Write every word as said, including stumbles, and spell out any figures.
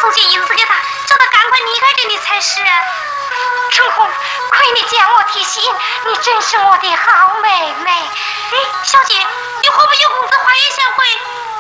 送些银子给他，叫他赶快离开这里才是。春红，亏你将我提醒，你真是我的好妹妹。哎，小姐，你会不会有公子花园相会？